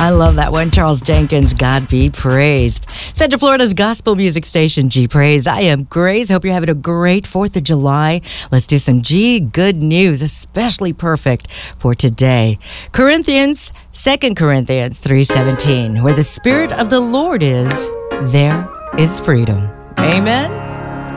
I love that one. Charles Jenkins, God be praised. Central Florida's gospel music station, G Praise. I am Grace. Hope you're having a great 4th of July. Let's do some G good news, especially perfect for today. 2 Corinthians 3:17. Where the Spirit of the Lord is, there is freedom. Amen.